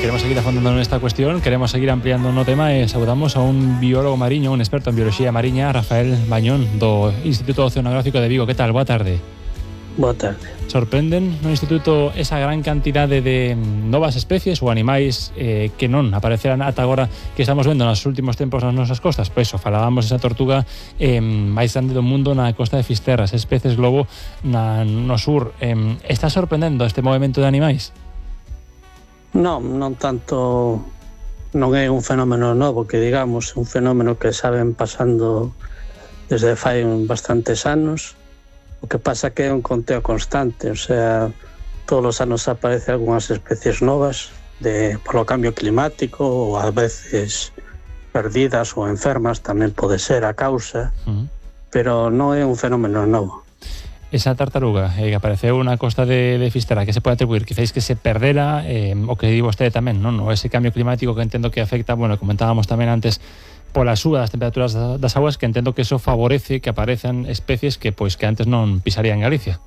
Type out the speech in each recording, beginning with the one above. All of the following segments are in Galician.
queremos seguir afondando nesta cuestión, queremos seguir ampliando no tema e saudamos a un biólogo mariño, un experto en bioloxía mariña, Rafael Bañón, do Instituto Oceanográfico de Vigo. Que tal? Boa tarde. Boa tarde. Sorprenden no Instituto esa gran cantidade de novas especies ou animais que non apareceran ata agora, que estamos vendo nos últimos tempos nas nosas costas? Pois falábamos esa tortuga máis grande do mundo na costa de Fisterra, ese peces globo no sur. Está sorprendendo este movimento de animais? Non tanto, non é un fenómeno novo, que digamos, un fenómeno que saben pasando desde fai bastantes anos. O que pasa que é un conteo constante, o sea, todos os anos aparecen algunhas especies novas polo cambio climático, ou a veces perdidas ou enfermas, tamén pode ser a causa, pero non é un fenómeno novo. Esa tartaruga que apareceu na costa de Fisterra, que se pode atribuir? Quizáis que se perdera, o que di vostede tamén, non? Ese cambio climático que entendo que afecta, bueno, comentábamos tamén antes, pola suba das temperaturas das aguas, que entendo que eso favorece que aparezan especies que antes non pisarían Galicia.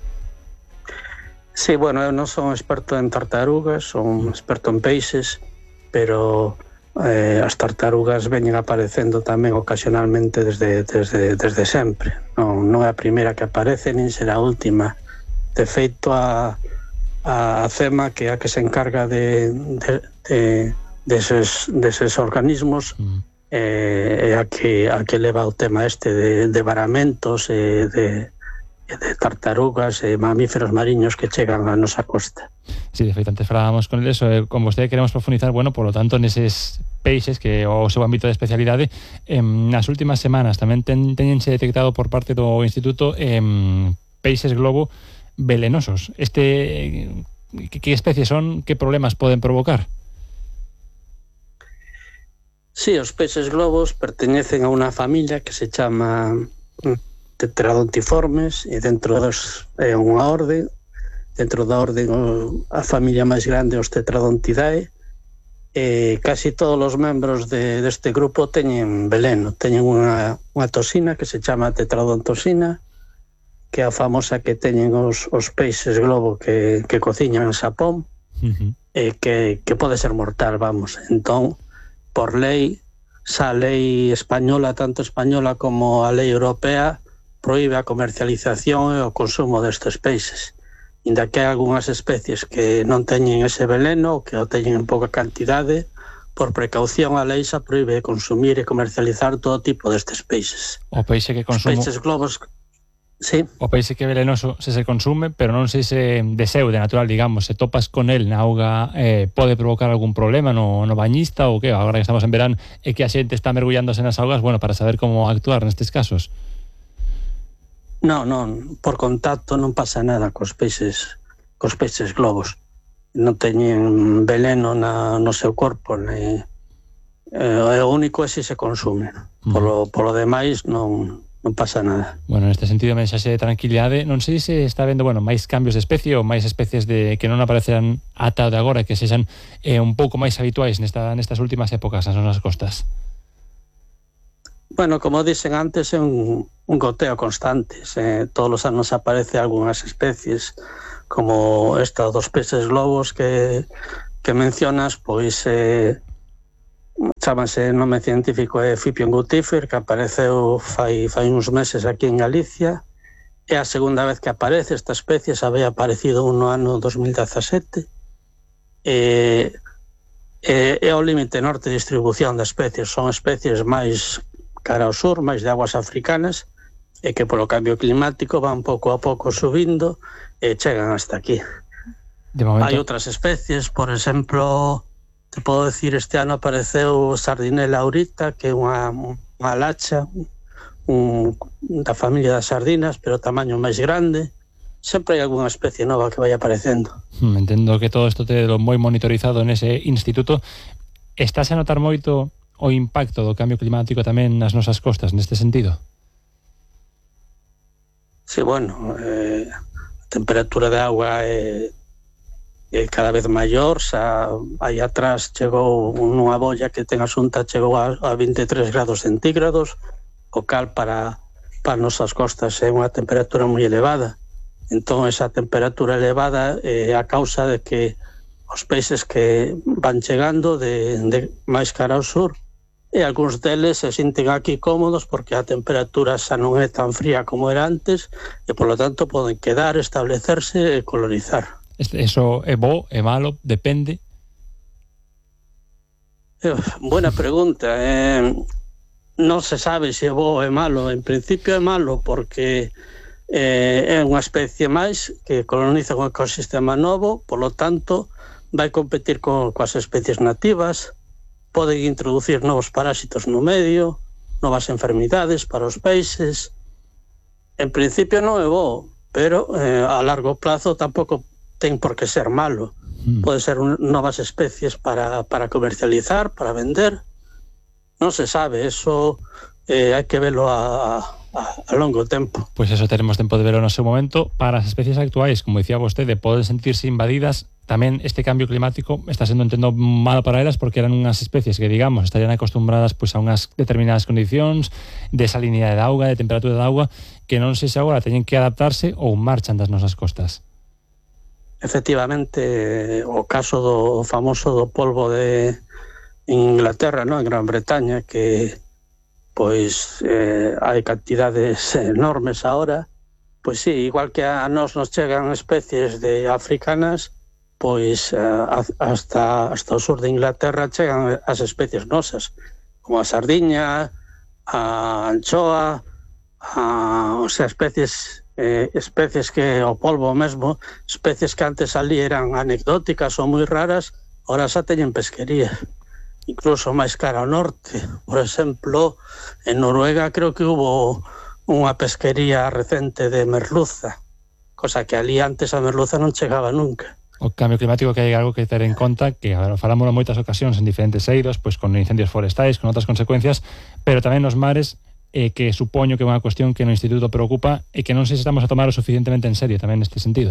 Sí, bueno, eu non son experto en tartarugas, son experto en peixes, pero as tartarugas veñen aparecendo tamén ocasionalmente desde sempre. Non é a primeira que aparece, nin será a última. De feito, a FEMA, que é a que se encarga deses organismos, é a que leva o tema de varamentos e de tartarugas e mamíferos mariños que chegan á nosa costa. Sí, de feito, antes falábamos con eles, con vostede queremos profundizar, bueno, polo tanto, neses peixes que o seu ámbito de especialidade. Nas últimas semanas tamén teñense detectado por parte do Instituto peixes globo velenosos. Que especies son? Que problemas poden provocar? Sí, os peixes globos perteñecen a unha familia que se chama Tetradontiformes, e dentro é unha orde. Dentro da orde, a familia máis grande, os Tetradontidae, e casi todos os membros deste grupo teñen veleno, teñen unha toxina que se chama tetradontosina, que é a famosa que teñen os peixes globo que cociñan en Xapón, e que pode ser mortal, vamos. Entón, por lei, xa a lei española, tanto española como a lei europea, proíbe a comercialización e o consumo destes peixes. Inda que hai algunhas especies que non teñen ese veleno, que o teñen en pouca cantidade, por precaución a lei xa proíbe consumir e comercializar todo tipo destes peixes. O peixe que consumo... Os peixes globos... Sí. O peixe que é velenoso se consume, pero non sei se de seu, de natural, digamos, se topas con el na auga, pode provocar algún problema no bañista ou que? Agora que estamos en verán e que a xente está mergullándose nas augas, bueno, para saber como actuar nestes casos. Non, por contacto non pasa nada cos peixes globos. Non teñen veleno no seu corpo, o único é se consume. Polo demais non pasa nada. Bueno, neste sentido, mensaxe de tranquilidade. Non sei se está vendo, bueno, máis cambios de especie ou máis especies que non aparecerán ata de agora, que sexan un pouco máis habituais nestas últimas épocas nas nosas costas. Bueno, como dixen antes, é un goteo constante. Todos os anos aparece algunhas especies, como esta dos peces globos que mencionas, pois chámase nome científico Fipion gutifer, que apareceu fai uns meses aquí en Galicia. É a segunda vez que aparece esta especie, xa había aparecido no ano 2017. É o límite norte de distribución de especies. Son especies máis cara ao sur, máis de aguas africanas, e que polo cambio climático van pouco a pouco subindo e chegan hasta aquí. Hai outras especies, por exemplo, te podo decir, este ano apareceu Sardinella aurita, que é unha lacha da familia das sardinas, pero tamaño máis grande. Sempre hai algunha especie nova que vai aparecendo. Entendo que todo isto te moi monitorizado nese instituto. Estás a notar moito o impacto do cambio climático tamén nas nosas costas, neste sentido? Sí, bueno, a temperatura de agua é cada vez maior. Xa aí atrás chegou unha bolla que ten asunta, chegou a 23 grados centígrados, o cal para as nosas costas é unha temperatura moi elevada. Entón, esa temperatura elevada é a causa de que os peixes que van chegando de máis cara ao sur, e algúns deles se sinten aquí cómodos porque a temperatura xa non é tan fría como era antes e, polo tanto, poden quedar, establecerse e colonizar. Eso é bo, é malo, depende? Buena pregunta. Non se sabe se é bo ou é malo. En principio é malo porque é unha especie máis que coloniza un ecosistema novo, polo tanto vai competir coas especies nativas, pode introducir novos parásitos no medio, novas enfermidades para os peixes. En principio non é bo, pero a largo plazo tampouco ten por que ser malo. Pode ser novas especies para comercializar, para vender. Non se sabe, eso hai que velo a longo tempo. Pois eso, teremos tempo de verlo no seu momento. Para as especies actuais, como dicía vostede, poden sentirse invadidas. Tamén este cambio climático está sendo, entendo, malo para elas porque eran unhas especies que, digamos, estarían acostumbradas pois a unhas determinadas condicións de salinidade de auga, de temperatura de auga, que non sei se agora teñen que adaptarse ou marchan das nosas costas. Efectivamente, o caso do famoso do polvo de Inglaterra, ¿no? En Gran Bretaña, que pois hai cantidades enormes ahora, pois sí, igual que a nos chegan especies de africanas, pois hasta o sur de Inglaterra chegan as especies nosas, como a sardiña, a anchoa, o sea, especies que o polvo mesmo, especies que antes ali eran anecdóticas ou moi raras, ahora xa teñen pesquería, incluso máis cara ao norte. Por exemplo, en Noruega creo que hubo unha pesquería recente de merluza, cosa que ali antes a merluza non chegaba nunca. O cambio climático, que hai algo que ter en conta, que falámoslo moitas ocasións en diferentes eidos, pois con incendios forestais, con outras consecuencias, pero tamén nos mares, que supoño que é unha cuestión que no Instituto preocupa e que non sei se estamos a tomar o suficientemente en serio tamén neste sentido.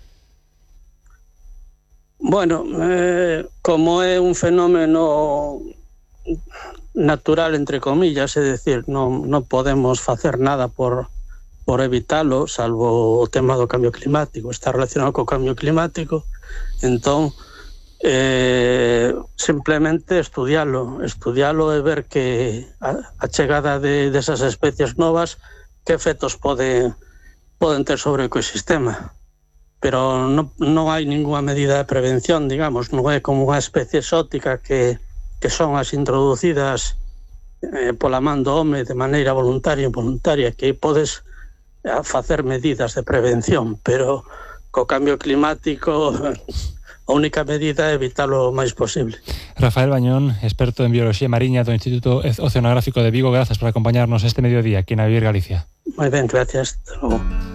Bueno, como é un fenómeno natural, entre comillas, é dicir, non podemos facer nada por evitalo, salvo o tema do cambio climático, está relacionado co cambio climático, entón simplemente estudialo e ver que a chegada desas especies novas que efectos poden ter sobre o ecosistema. Pero non hai ninguna medida de prevención, digamos, non é como unha especie exótica que son as introducidas pola man do home de maneira voluntaria e involuntaria, que podes facer medidas de prevención, pero co cambio climático a única medida é evitalo o máis posible. Rafael Bañón, experto en bioloxía mariña do Instituto Oceanográfico de Vigo, grazas por acompañarnos este mediodía aquí na Vivir Galicia. Moi ben, gracias. Hasta logo.